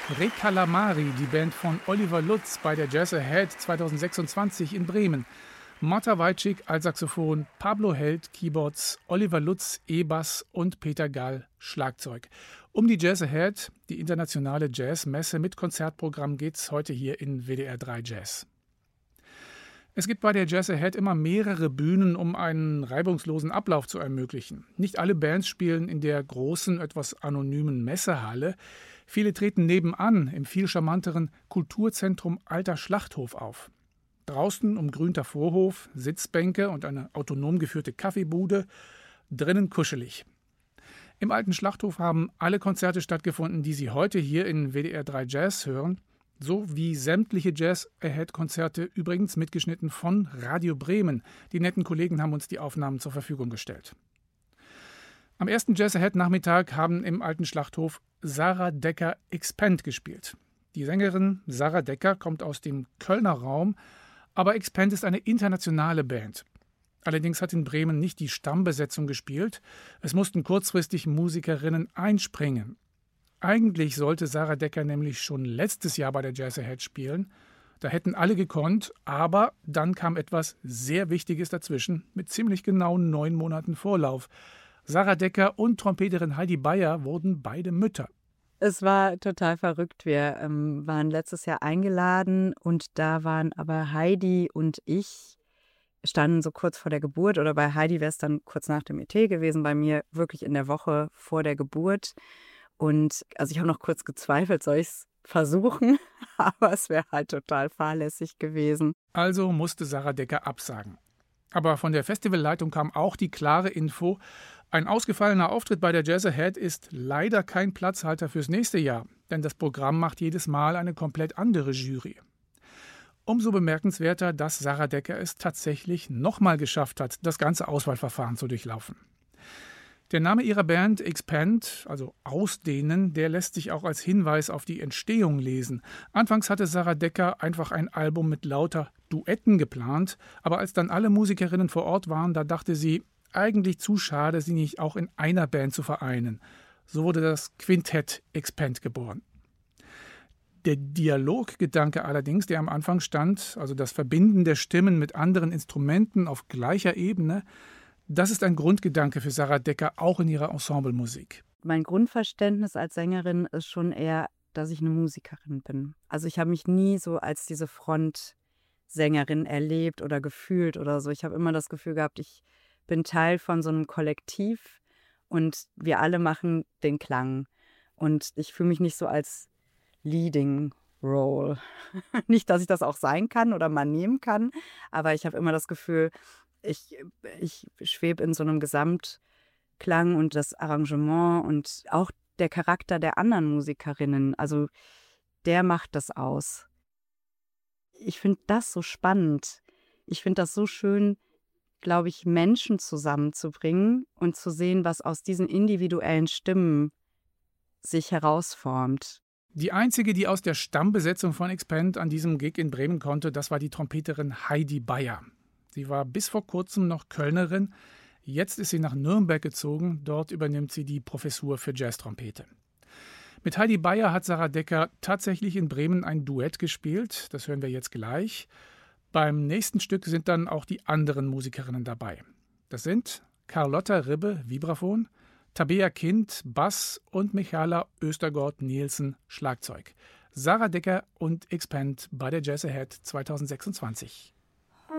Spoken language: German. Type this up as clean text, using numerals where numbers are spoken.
Recalamari, die Band von Oliver Lutz bei der Jazz Ahead 2026 in Bremen. Marta Wajcik Altsaxophon, Pablo Held Keyboards, Oliver Lutz E-Bass und Peter Gall Schlagzeug. Um die Jazz Ahead, die internationale Jazzmesse mit Konzertprogramm, geht's heute hier in WDR 3 Jazz. Es gibt bei der Jazz Ahead immer mehrere Bühnen, um einen reibungslosen Ablauf zu ermöglichen. Nicht alle Bands spielen in der großen, etwas anonymen Messehalle. Viele treten nebenan im viel charmanteren Kulturzentrum Alter Schlachthof auf. Draußen umgrünter Vorhof, Sitzbänke und eine autonom geführte Kaffeebude, drinnen kuschelig. Im Alten Schlachthof haben alle Konzerte stattgefunden, die Sie heute hier in WDR 3 Jazz hören, so wie sämtliche Jazz-Ahead-Konzerte, übrigens mitgeschnitten von Radio Bremen. Die netten Kollegen haben uns die Aufnahmen zur Verfügung gestellt. Am ersten Jazz-Ahead-Nachmittag haben im Alten Schlachthof Sarah Decker Expand gespielt. Die Sängerin Sarah Decker kommt aus dem Kölner Raum, aber Expand ist eine internationale Band. Allerdings hat in Bremen nicht die Stammbesetzung gespielt. Es mussten kurzfristig Musikerinnen einspringen. Eigentlich sollte Sarah Decker nämlich schon letztes Jahr bei der Jazz Ahead spielen. Da hätten alle gekonnt, aber dann kam etwas sehr Wichtiges dazwischen, mit ziemlich genau 9 Monaten Vorlauf. Sarah Decker und Trompeterin Heidi Beyer wurden beide Mütter. Es war total verrückt. Wir waren letztes Jahr eingeladen und da waren aber Heidi und ich, standen so kurz vor der Geburt, oder bei Heidi wäre es dann kurz nach dem ET gewesen, bei mir wirklich in der Woche vor der Geburt. Und also ich habe noch kurz gezweifelt, soll ich es versuchen? Aber es wäre halt total fahrlässig gewesen. Also musste Sarah Decker absagen. Aber von der Festivalleitung kam auch die klare Info, ein ausgefallener Auftritt bei der Jazz Ahead ist leider kein Platzhalter fürs nächste Jahr, denn das Programm macht jedes Mal eine komplett andere Jury. Umso bemerkenswerter, dass Sarah Decker es tatsächlich nochmal geschafft hat, das ganze Auswahlverfahren zu durchlaufen. Der Name ihrer Band Expand, also Ausdehnen, der lässt sich auch als Hinweis auf die Entstehung lesen. Anfangs hatte Sarah Decker einfach ein Album mit lauter Duetten geplant, aber als dann alle Musikerinnen vor Ort waren, da dachte sie, eigentlich zu schade, sie nicht auch in einer Band zu vereinen. So wurde das Quintett Expand geboren. Der Dialoggedanke allerdings, der am Anfang stand, also das Verbinden der Stimmen mit anderen Instrumenten auf gleicher Ebene, das ist ein Grundgedanke für Sarah Decker auch in ihrer Ensemblemusik. Mein Grundverständnis als Sängerin ist schon eher, dass ich eine Musikerin bin. Also ich habe mich nie so als diese Frontsängerin erlebt oder gefühlt oder so. Ich habe immer das Gefühl gehabt, ich bin Teil von so einem Kollektiv und wir alle machen den Klang. Und ich fühle mich nicht so als Leading Role. Nicht, dass ich das auch sein kann oder mal nehmen kann, aber ich habe immer das Gefühl, ich schwebe in so einem Gesamtklang und das Arrangement und auch der Charakter der anderen Musikerinnen, also der macht das aus. Ich finde das so spannend. Ich finde das so schön, glaube ich, Menschen zusammenzubringen und zu sehen, was aus diesen individuellen Stimmen sich herausformt. Die einzige, die aus der Stammbesetzung von Expand an diesem Gig in Bremen konnte, das war die Trompeterin Heidi Beyer. Sie war bis vor kurzem noch Kölnerin. Jetzt ist sie nach Nürnberg gezogen. Dort übernimmt sie die Professur für Jazztrompete. Mit Heidi Beyer hat Sarah Decker tatsächlich in Bremen ein Duett gespielt. Das hören wir jetzt gleich. Beim nächsten Stück sind dann auch die anderen Musikerinnen dabei. Das sind Carlotta Ribbe, Vibraphon, Tabea Kind, Bass und Michaela Östergård-Nielsen, Schlagzeug. Sarah Decker und Expand bei der Jazz Ahead 2026.